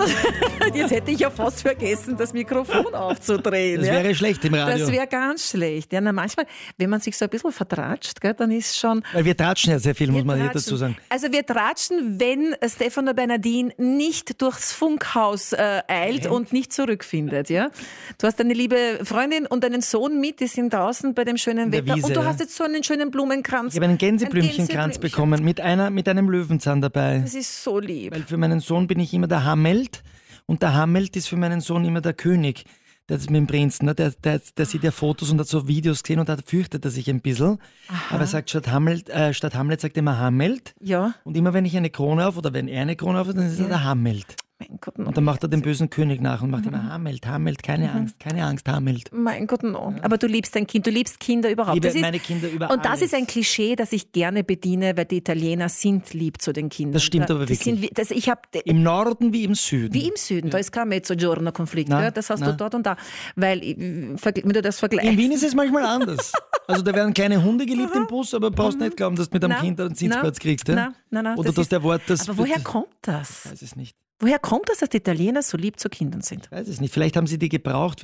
Jetzt hätte ich ja fast vergessen, das Mikrofon aufzudrehen. Das wäre schlecht im Radio. Das wäre ganz schlecht. Ja, manchmal, wenn man sich so ein bisschen vertratscht, gell, dann ist schon... Weil wir tratschen ja sehr viel, muss man hier dazu sagen. Also wir tratschen, wenn Stefano Bernardin nicht durchs Funkhaus eilt und nicht zurückfindet. Ja? Du hast deine liebe Freundin und deinen Sohn mit, die sind draußen bei dem schönen Wetter. Wiese, und du hast jetzt so einen schönen Blumenkranz. Ich habe einen Gänseblümchenkranz bekommen mit einem Löwenzahn dabei. Das ist so lieb. Weil für meinen Sohn bin ich immer der Hamelt und der Hamelt ist für meinen Sohn immer der König. Der ist mit dem Prinzen, ne? der sieht ja Fotos und hat so Videos gesehen und da fürchtet er sich ein bisschen. Aha. Aber er sagt statt Hamlet sagt er immer Hamelt. Ja. Und immer wenn ich eine Krone auf oder wenn er eine Krone auf hat, dann ist er der Hamelt. Mein Gott, und dann macht er den bösen König nach und macht immer Hamelt, keine Angst, Hamelt. Mein Gott, no. Aber du liebst dein Kind, du liebst Kinder überhaupt. Ich liebe meine Kinder über Und das alles. ist ein Klischee, das ich gerne bediene, weil die Italiener sind lieb zu den Kindern. Das stimmt aber wirklich. Im Norden wie im Süden. Wie im Süden, da ist kein Mezzogiorno-Konflikt, das hast du dort und da. Weil, wenn du das vergleichst... In Wien ist es manchmal anders. Also da werden kleine Hunde geliebt im Bus, aber brauchst nicht glauben, dass du mit einem Kind einen Sitzplatz kriegst. Ja? Nein. Oder dass der Wort... Aber woher kommt das? Ich weiß es nicht. Woher kommt das, dass die Italiener so lieb zu Kindern sind? Ich weiß es nicht. Vielleicht haben sie die gebraucht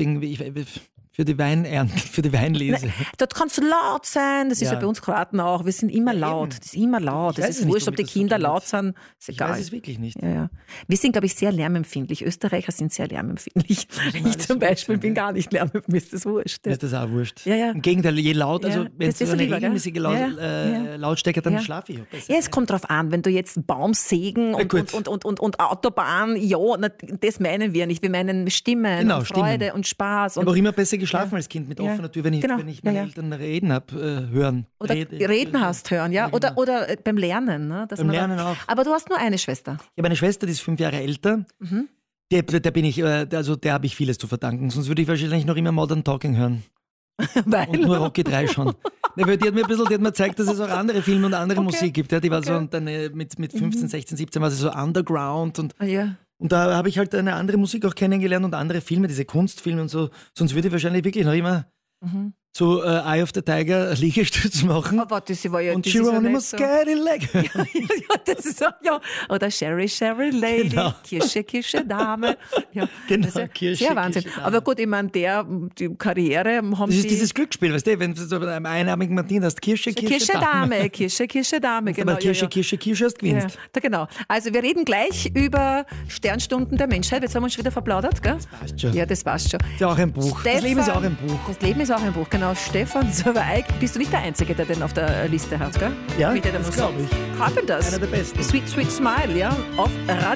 für die Weinernte, für die Weinlese. Nein, dort kannst du laut sein. Das ist ja bei uns Kroaten auch. Wir sind immer laut. Das ist immer laut. Es ist wurscht, ob die Kinder laut sind. Ist egal. Ich weiß es wirklich nicht. Ja. Wir sind, glaube ich, sehr lärmempfindlich. Österreicher sind sehr lärmempfindlich. Ich zum Beispiel bin gar nicht lärmempfindlich. Mir ist das wurscht. Mir ist das auch wurscht. Ja. Im Gegenteil, je laut, also wenn es so eine lieber, regelmäßige Lautstärke, dann schlafe ich auch besser. Ja, es kommt drauf an, wenn du jetzt Baumsägen und Autobahn, das meinen wir nicht. Wir meinen Stimmen und Freude und Spaß. Ich habe auch immer besser geschlafen als Kind mit offener Tür, wenn ich meine Eltern reden habe, hören. Oder reden hast hören, ja. Oder beim Lernen. Ne? Beim Lernen auch. Aber du hast nur eine Schwester. Ich habe eine Schwester, die ist 5 Jahre älter. Der habe ich vieles zu verdanken. Sonst würde ich wahrscheinlich noch immer Modern Talking hören. Weil? Und nur Rocky 3 schon. Die hat mir gezeigt, dass es auch andere Filme und andere Musik gibt. Ja, die war so dann mit 15, 16, 17 war sie so Underground und da habe ich halt eine andere Musik auch kennengelernt und andere Filme, diese Kunstfilme und so. Sonst würde ich wahrscheinlich wirklich noch immer so Eye of the Tiger Liegestütz machen. Aber das war ja, und Geronimo's Scary Leg. Das ist so, Oder Sherry Lady, genau. Kirsche Dame. Ja, genau, das ist sehr Wahnsinn. Dame. Aber gut, ich meine, die Karriere haben das ist dieses Glücksspiel, weißt du, wenn du so bei einem einarmigen Martin hast, Kirsche Dame. Kirsche Dame, genau. Aber Kirsche hast gewinnst. Ja, genau. Also wir reden gleich über Sternstunden der Menschheit. Jetzt haben wir uns schon wieder verplaudert, gell? Das passt schon. Ja, das passt schon. Das ist ja auch ein Buch. Das Leben ist auch ein Buch. Das Leben ist auch ein Buch, genau. Stefan Zerweig, bist du nicht der Einzige, der den auf der Liste hat, gell? Ja, das glaube ich. Carpenters. Einer der besten. Sweet Smile, ja, auf Radio